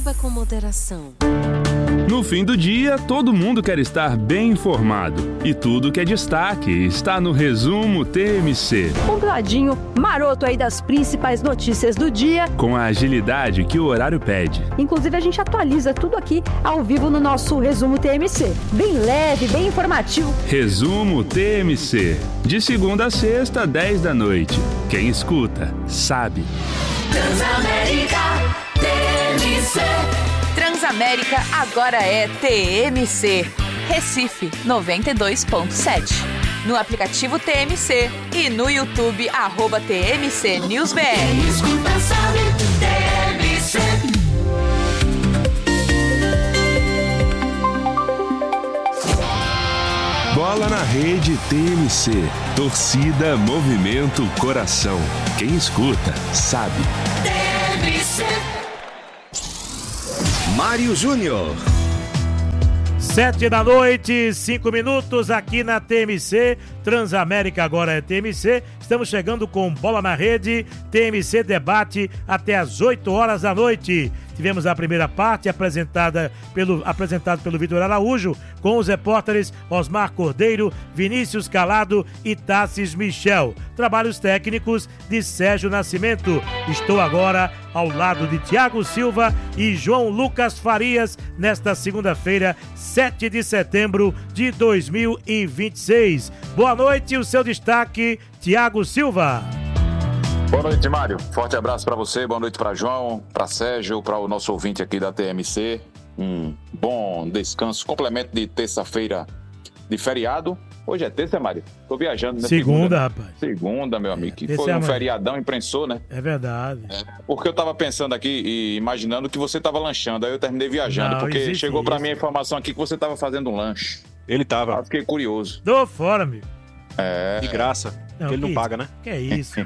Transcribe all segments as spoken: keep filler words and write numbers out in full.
Beba com moderação. No fim do dia, todo mundo quer estar bem informado. E tudo que é destaque está no Resumo T M C. Um ladinho maroto aí das principais notícias do dia. Com a agilidade que o horário pede. Inclusive, a gente atualiza tudo aqui ao vivo no nosso Resumo T M C. Bem leve, bem informativo. Resumo T M C. De segunda a sexta, dez da noite. Quem escuta, sabe. Transamérica T M C. Transamérica agora é T M C. Recife noventa e dois ponto sete. No aplicativo T M C e no YouTube, arroba T M C News B R. Quem escuta sabe, T M C. Bola na rede T M C. Torcida, movimento, coração. Quem escuta, sabe. T M C. Mário Júnior. Sete da noite, cinco minutos aqui na T M C. Transamérica agora é T M C. Estamos chegando com Bola na Rede. T M C Debate até às oito horas da noite. Tivemos a primeira parte apresentada pelo, apresentado pelo Vitor Araújo, com os repórteres Osmar Cordeiro, Vinícius Calado e Tassis Michel. Trabalhos técnicos de Sérgio Nascimento. Estou agora ao lado de Tiago Silva e João Lucas Farias nesta segunda-feira, sete de setembro de dois mil e vinte e seis. Boa noite, o seu destaque, Tiago Silva. Boa noite, Mário. Forte abraço para você, boa noite para João, para Sérgio, para o nosso ouvinte aqui da T M C. Um bom descanso, complemento de terça-feira de feriado. Hoje é terça, Mário? Tô viajando, né? Segunda, Segunda, né? rapaz. Segunda, meu amigo. Que Terça foi é um amanhã. feriadão, imprensou, né? É verdade. É, porque eu tava pensando aqui e imaginando que você tava lanchando, aí eu terminei viajando, Não, porque existe chegou para isso. mim a informação aqui que você tava fazendo um lanche. Ele tava. Eu fiquei curioso. Tô fora, amigo. É. De graça. Não, Porque ele não que paga, isso? né? Que é isso?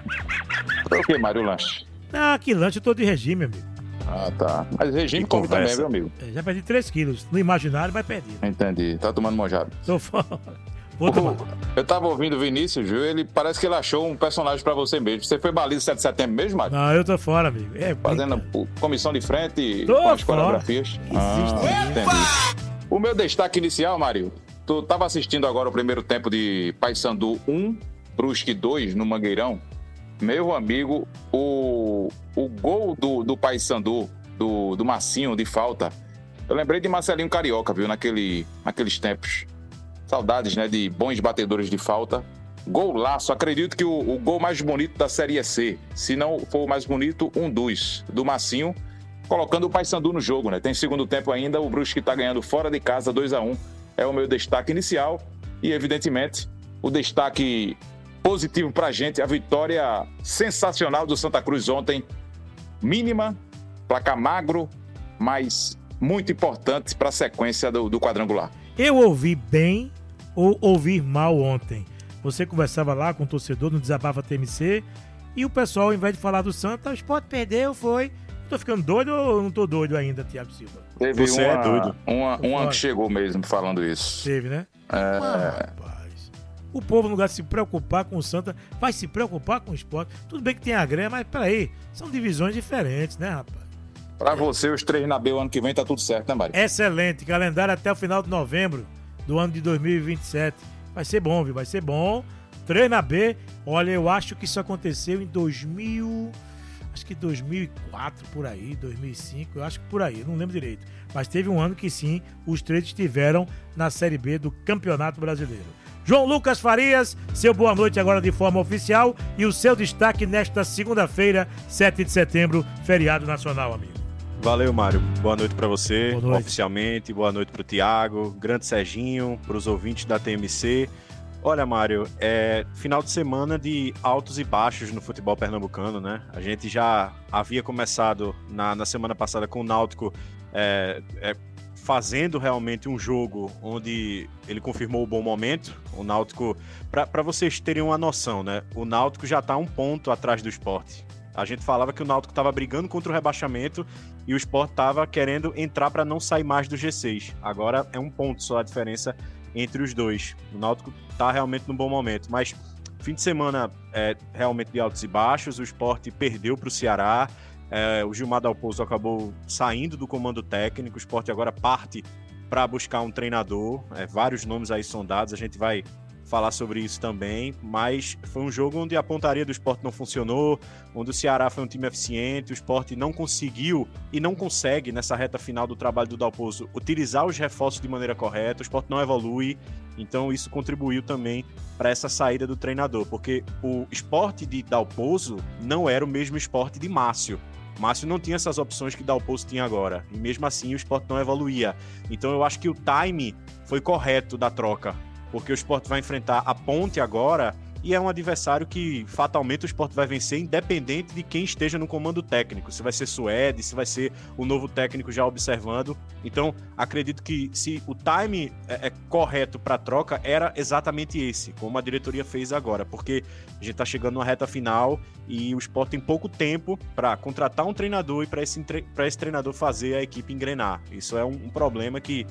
Foi o que, Mário, o lanche? Não, que lanche, eu tô de regime, amigo. Ah, tá. Mas regime Que come também, conversa. viu, amigo? É, já perdi três quilos. No imaginário, mas perdi. Entendi. Tá tomando mojado. Tô fora. Vou tomar. Eu tava ouvindo o Vinícius, viu? Ele parece que ele achou um personagem pra você mesmo. Você foi baliza sete de setembro mesmo, Mário? Não, eu tô fora, amigo. É, Fazendo pô, comissão de frente Tô com as fora. coreografias. Existe Ah, entendi. O meu destaque inicial, Mário, tu tava assistindo agora o primeiro tempo de Paysandu um, Brusque dois no Mangueirão. Meu amigo, o, o gol do, do Paysandu, do, do Massinho, de falta, eu lembrei de Marcelinho Carioca, viu? Naquele, naqueles tempos. Saudades, né? De bons batedores de falta. Golaço. Acredito que o, o gol mais bonito da Série C, se não for o mais bonito, um dos, do Massinho, colocando o Paysandu no jogo, né? Tem segundo tempo ainda, o Brusque tá ganhando fora de casa, dois a um. É o meu destaque inicial. E, evidentemente, o destaque positivo pra gente, a vitória sensacional do Santa Cruz ontem. Mínima, placar magro, mas muito importante para a sequência do, do quadrangular. Eu ouvi bem ou ouvi mal ontem? Você conversava lá com o torcedor no Desabafo T M C e o pessoal, ao invés de falar do Santa, o Sport perdeu, foi. Tô ficando doido ou não tô doido ainda, Thiago Silva? Teve Você uma, é doido. Uma, uma Fora. que chegou mesmo falando isso. Teve, né? É, Ah, rapaz. O povo, no lugar de se preocupar com o Santa, vai se preocupar com o Sport. Tudo bem que tem a grana, mas peraí, são divisões diferentes, né, rapaz? para você, os três na B o ano que vem tá tudo certo, né, Mário? Excelente, calendário até o final de novembro do ano de dois mil e vinte e sete. Vai ser bom, viu? Vai ser bom. Três na B. Olha, eu acho que isso aconteceu em dois mil, acho que dois mil e quatro, por aí, dois mil e cinco, eu acho que por aí, eu não lembro direito. Mas teve um ano que sim, os três estiveram na Série B do Campeonato Brasileiro. João Lucas Farias, seu boa noite agora de forma oficial e o seu destaque nesta segunda-feira, sete de setembro, feriado nacional, amigo. Valeu, Mário. Boa noite pra você, Boa noite. oficialmente. Boa noite pro Thiago, grande Serginho, pros ouvintes da T M C. Olha, Mário, é final de semana de altos e baixos no futebol pernambucano, né? A gente já havia começado na, na semana passada com o Náutico é, é, fazendo realmente um jogo onde ele confirmou o bom momento. O Náutico, para vocês terem uma noção, né? O Náutico já tá um ponto atrás do Sport. A gente falava que o Náutico estava brigando contra o rebaixamento e o Sport estava querendo entrar para não sair mais do G seis. Agora é um ponto só a diferença entre os dois. O Náutico está realmente num bom momento, mas fim de semana é realmente de altos e baixos. O Sport perdeu para o Ceará, É, o Gilmar Dalpozo acabou saindo do comando técnico, o Sport agora parte para buscar um treinador, é, vários nomes aí sondados, a gente vai falar sobre isso também, mas foi um jogo onde a pontaria do Sport não funcionou, onde o Ceará foi um time eficiente, o Sport não conseguiu e não consegue, nessa reta final do trabalho do Dalpozo, utilizar os reforços de maneira correta, o Sport não evolui, então isso contribuiu também para essa saída do treinador, porque o Sport de Dalpozo não era o mesmo Sport de Márcio. Márcio não tinha essas opções que Dalpozo tinha agora, e mesmo assim o Sport não evoluía. Então eu acho que o time foi correto da troca, porque o Sport vai enfrentar a Ponte agora e é um adversário que fatalmente o Sport vai vencer independente de quem esteja no comando técnico, se vai ser Suede, se vai ser o novo técnico já observando. Então acredito que se o time é, é correto para a troca era exatamente esse, como a diretoria fez agora, porque a gente está chegando na reta final e o Sport tem pouco tempo para contratar um treinador e para esse, para esse treinador fazer a equipe engrenar. Isso é um, um problema que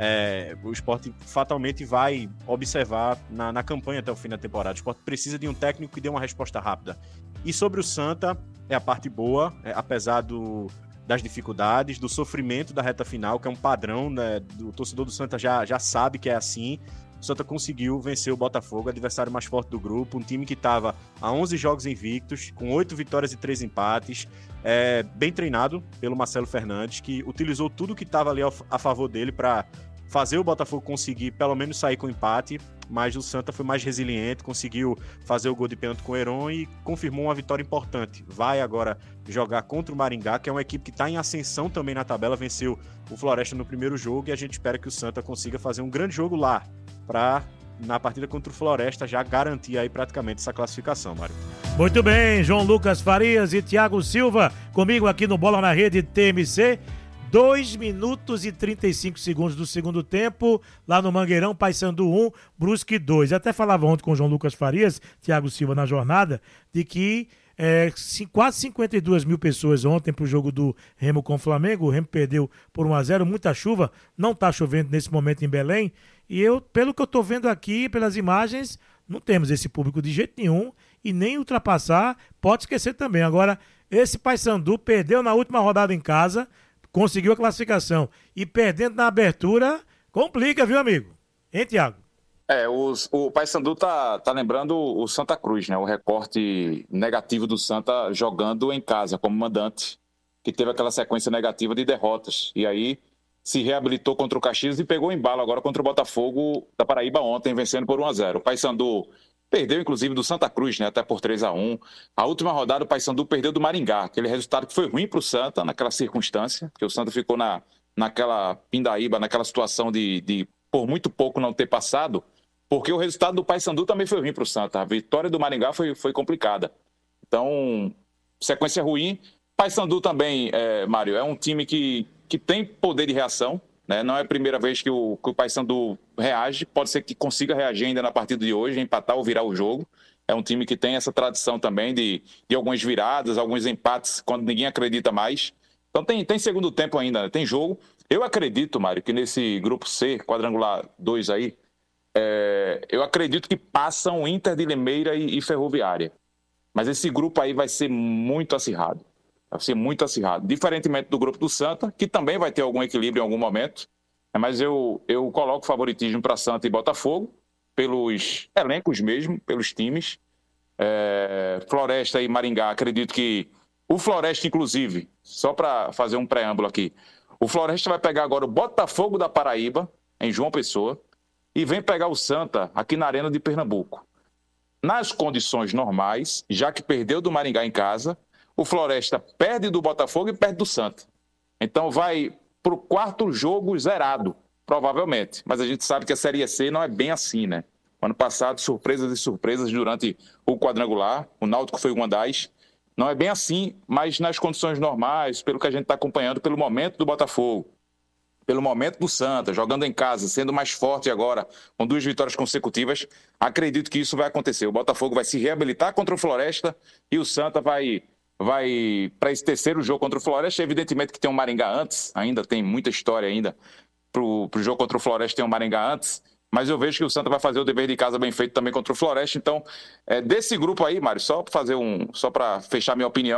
É, o Sport fatalmente vai observar na, na campanha até o fim da temporada. O Sport precisa de um técnico que dê uma resposta rápida. E sobre o Santa, é a parte boa, é, apesar do, das dificuldades, do sofrimento da reta final, que é um padrão, né, do torcedor do Santa já, já sabe que é assim. O Santa conseguiu vencer o Botafogo, adversário mais forte do grupo, um time que estava a onze jogos invictos, com oito vitórias e três empates, é, bem treinado pelo Marcelo Fernandes, que utilizou tudo que estava ali a favor dele para fazer o Botafogo conseguir pelo menos sair com empate, mas o Santa foi mais resiliente, conseguiu fazer o gol de pênalti com o Heron e confirmou uma vitória importante. Vai agora jogar contra o Maringá, que é uma equipe que está em ascensão também na tabela, venceu o Floresta no primeiro jogo e a gente espera que o Santa consiga fazer um grande jogo lá, para na partida contra o Floresta já garantir aí praticamente essa classificação, Mário. Muito bem, João Lucas Farias e Thiago Silva, comigo aqui no Bola na Rede T M C. dois minutos e trinta e cinco segundos do segundo tempo, lá no Mangueirão, Paysandu um, Brusque dois. Eu até falava ontem com o João Lucas Farias, Thiago Silva na jornada, de que é, quase cinquenta e duas mil pessoas ontem pro jogo do Remo com o Flamengo. O Remo perdeu por um a zero, muita chuva, não tá chovendo nesse momento em Belém, e eu, pelo que eu tô vendo aqui, pelas imagens, não temos esse público de jeito nenhum, e nem ultrapassar, pode esquecer também. Agora, esse Paysandu perdeu na última rodada em casa, conseguiu a classificação e perdendo na abertura, complica, viu, amigo? Hein, Thiago? É, os, o Paysandu tá, tá lembrando o Santa Cruz, né? O recorte negativo do Santa jogando em casa como mandante, que teve aquela sequência negativa de derrotas. E aí se reabilitou contra o Caxias e pegou embalo agora contra o Botafogo da Paraíba ontem, vencendo por um a zero. O Paysandu perdeu, inclusive, do Santa Cruz, né? Até por três a um. A última rodada, o Paysandu perdeu do Maringá. Aquele resultado que foi ruim para o Santa, naquela circunstância, porque o Santa ficou na, naquela pindaíba, naquela situação de, de, por muito pouco, não ter passado, porque o resultado do Paysandu também foi ruim para o Santa. A vitória do Maringá foi, foi complicada. Então, sequência ruim. Paysandu também, é, Mário, é um time que, que tem poder de reação, né? Não é a primeira vez que o, que o Paysandu reage, pode ser que consiga reagir ainda na partida de hoje, empatar ou virar o jogo. É um time que tem essa tradição também de, de algumas viradas, alguns empates quando ninguém acredita mais. Então tem, tem segundo tempo ainda, né? Tem jogo. Eu acredito, Mário, que nesse grupo C, quadrangular dois aí, é, eu acredito que passam Inter de Limeira e, e Ferroviária. Mas esse grupo aí vai ser muito acirrado. Vai ser muito acirrado. Diferentemente do grupo do Santa, que também vai ter algum equilíbrio em algum momento. Mas eu, eu coloco favoritismo para Santa e Botafogo, pelos elencos mesmo, pelos times. É, Floresta e Maringá, acredito que o Floresta, inclusive, só para fazer um preâmbulo aqui, o Floresta vai pegar agora o Botafogo da Paraíba, em João Pessoa, e vem pegar o Santa aqui na Arena de Pernambuco. Nas condições normais, já que perdeu do Maringá em casa, o Floresta perde do Botafogo e perde do Santa. Então vai para o quarto jogo zerado, provavelmente. Mas a gente sabe que a Série C não é bem assim, né? Ano passado, surpresas e surpresas durante o quadrangular. O Náutico foi uma das. Não é bem assim, mas nas condições normais, pelo que a gente está acompanhando, pelo momento do Botafogo, pelo momento do Santa, jogando em casa, sendo mais forte agora, com duas vitórias consecutivas, acredito que isso vai acontecer. O Botafogo vai se reabilitar contra o Floresta e o Santa vai... vai para esse terceiro jogo contra o Floresta. Evidentemente que tem um Maringá antes, ainda tem muita história ainda para o jogo contra o Floresta, tem um Maringá antes, mas eu vejo que o Santa vai fazer o dever de casa bem feito também contra o Floresta. Então, é, desse grupo aí, Mário, só para fazer um, só para fechar minha opinião,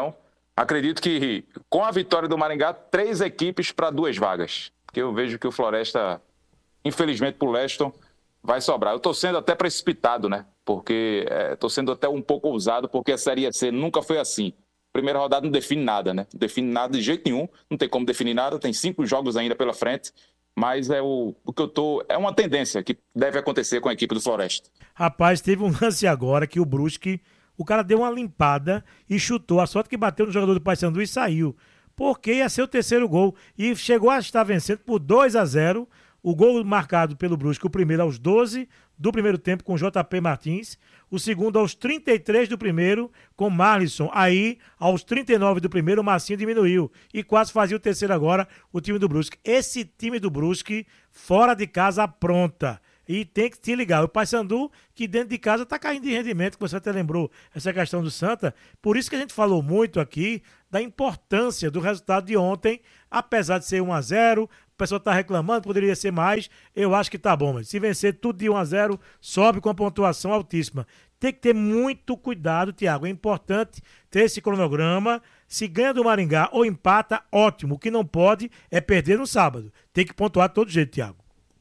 acredito que com a vitória do Maringá, três equipes para duas vagas. Porque eu vejo que o Floresta, infelizmente pro Leston, vai sobrar. Eu tô sendo até precipitado, né? Porque é, tô sendo até um pouco ousado, porque a Série C nunca foi assim. Primeira rodada não define nada, né? Não define nada de jeito nenhum, não tem como definir nada, tem cinco jogos ainda pela frente, mas é o, o que eu tô. É uma tendência que deve acontecer com a equipe do Floresta. Rapaz, teve um lance agora que o Brusque, o cara deu uma limpada e chutou. A sorte que bateu no jogador do Paysandu e saiu. Porque ia ser o terceiro gol. E chegou a estar vencendo por dois a zero. O gol marcado pelo Brusque, o primeiro aos doze do primeiro tempo com J P Martins, o segundo aos trinta e três do primeiro com Marlisson. Aí, aos trinta e nove do primeiro, o Marcinho diminuiu e quase fazia o terceiro agora, o time do Brusque. Esse time do Brusque, fora de casa, pronta. E tem que se ligar. O Paysandu, que dentro de casa está caindo de rendimento, que você até lembrou essa questão do Santa. Por isso que a gente falou muito aqui da importância do resultado de ontem, apesar de ser um a zero, o pessoal está reclamando, poderia ser mais, eu acho que tá bom, mas se vencer tudo de um a zero, sobe com a pontuação altíssima. Tem que ter muito cuidado, Thiago, é importante ter esse cronograma. Se ganha do Maringá ou empata, ótimo. O que não pode é perder no sábado. Tem que pontuar de todo jeito, Thiago.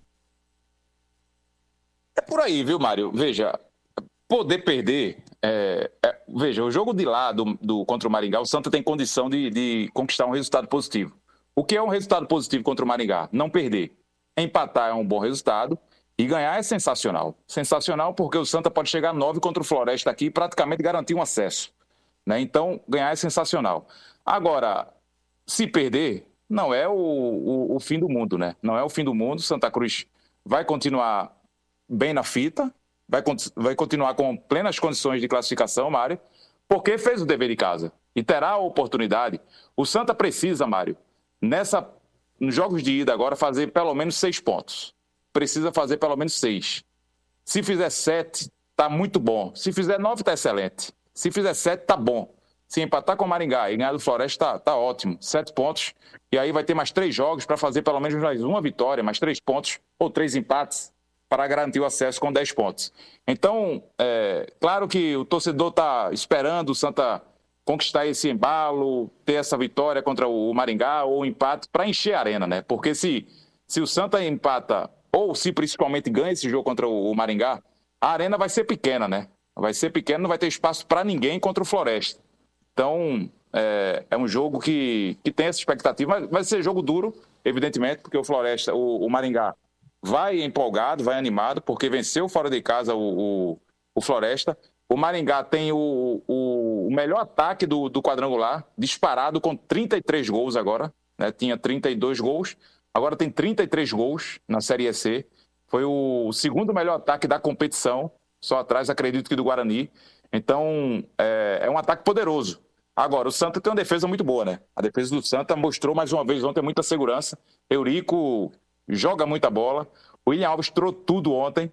É por aí, viu, Mário? Veja, poder perder... É, é, veja, o jogo de lá do, do, contra o Maringá, o Santa tem condição de, de conquistar um resultado positivo. O que é um resultado positivo contra o Maringá? Não perder. Empatar é um bom resultado e ganhar é sensacional. Sensacional porque o Santa pode chegar a nove contra o Floresta aqui e praticamente garantir um acesso. Né? Então, ganhar é sensacional. Agora, se perder, não é o, o, o fim do mundo, né? Não é o fim do mundo. Santa Cruz vai continuar bem na fita, vai, vai continuar com plenas condições de classificação, Mário, porque fez o dever de casa e terá a oportunidade. O Santa precisa, Mário, nessa, nos jogos de ida agora, fazer pelo menos seis pontos. Precisa fazer pelo menos seis. Se fizer sete, tá muito bom. Se fizer nove, tá excelente. Se fizer sete, tá bom. Se empatar com o Maringá e ganhar do Floresta, tá, tá ótimo. Sete pontos. E aí vai ter mais três jogos para fazer pelo menos mais uma vitória, mais três pontos ou três empates para garantir o acesso com dez pontos. Então, é claro que o torcedor está esperando o Santa conquistar esse embalo, ter essa vitória contra o Maringá ou o empate para encher a arena, né? Porque se, se o Santa empata ou se principalmente ganha esse jogo contra o Maringá, a arena vai ser pequena, né? Vai ser pequena, não vai ter espaço para ninguém contra o Floresta. Então, é, é um jogo que, que tem essa expectativa, mas vai ser jogo duro, evidentemente, porque o Floresta, o, o Maringá vai empolgado, vai animado, porque venceu fora de casa o, o, o Floresta. O Maringá tem o, o, o melhor ataque do, do quadrangular, disparado com trinta e três gols agora, né? Tinha trinta e dois gols, agora tem trinta e três gols na Série C. Foi o segundo melhor ataque da competição, só atrás, acredito, que do Guarani. Então, é, é um ataque poderoso. Agora, o Santa tem uma defesa muito boa, né? A defesa do Santa mostrou mais uma vez ontem muita segurança. Eurico joga muita bola. O William Alves tirou tudo ontem.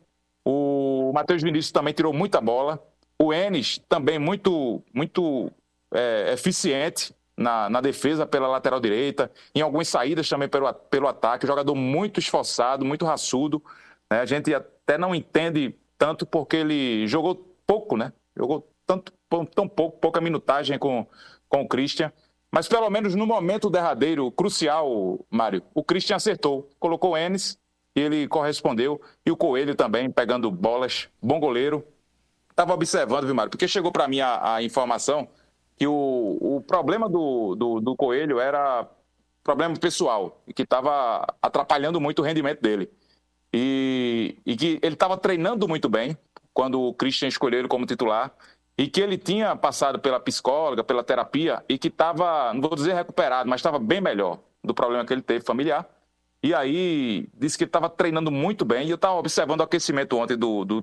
O Matheus Vinícius também tirou muita bola. O Enes também muito, muito é, eficiente na, na defesa pela lateral direita. Em algumas saídas também pelo, pelo ataque. Jogador muito esforçado, muito raçudo. Né? A gente até não entende tanto porque ele jogou pouco, né? Jogou tanto, tão pouco, pouca minutagem com, com o Christian. Mas pelo menos no momento derradeiro, crucial, Mário, o Christian acertou. Colocou o Enes e ele correspondeu. E o Coelho também, pegando bolas. Bom goleiro. Estava observando, viu, Mário? Porque chegou para mim a, a informação que o, o problema do, do, do Coelho era problema pessoal. E que estava atrapalhando muito o rendimento dele. E, e que ele estava treinando muito bem quando o Christian escolheu ele como titular. E que ele tinha passado pela psicóloga, pela terapia, e que estava, não vou dizer recuperado, mas estava bem melhor do problema que ele teve familiar. E aí, disse que estava treinando muito bem, e eu estava observando o aquecimento ontem do, do,